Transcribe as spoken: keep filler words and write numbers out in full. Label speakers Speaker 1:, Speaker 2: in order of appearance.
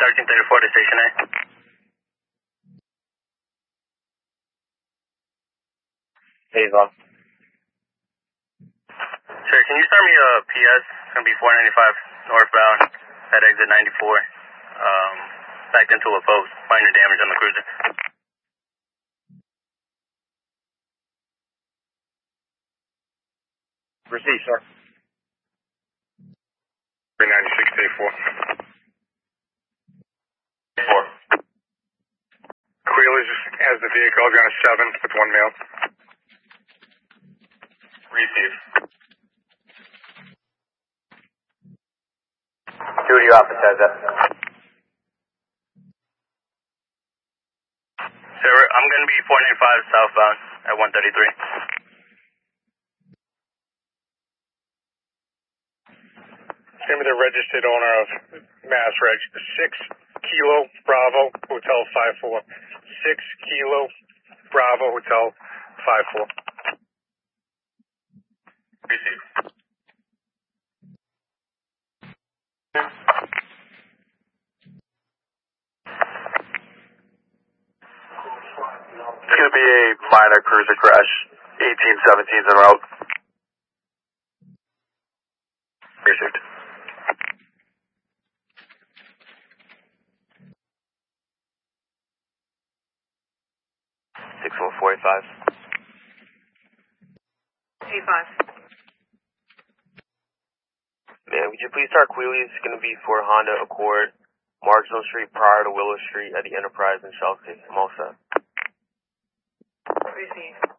Speaker 1: thirteen thirty-four to Station A.
Speaker 2: Avon.
Speaker 1: Sir, can you start me a P S? It's going to be four ninety-five northbound at exit ninety-four. Um, backed into a post. Minor damage on the cruiser.
Speaker 2: Received, sir.
Speaker 3: three ninety-six to four.
Speaker 2: Four.
Speaker 3: Queelers has the vehicle, gone to seven with one male.
Speaker 2: Receive. Duty office has that.
Speaker 1: Sir, I'm going to be four ninety-five southbound at one thirty-three.
Speaker 3: Name of the registered owner of Mass Reg, six Kilo Bravo Hotel five four. six Kilo Bravo Hotel five four.
Speaker 2: Receive. It's going to be a minor cruiser crash. eighteen seventeen en route. Received. six one four eight five.
Speaker 4: eight five.
Speaker 2: Man, would you please start Queeley? It's going to be for Honda Accord, Marginal Street prior to Willow Street at the Enterprise in Chelsea. I'm all set.
Speaker 4: Receive.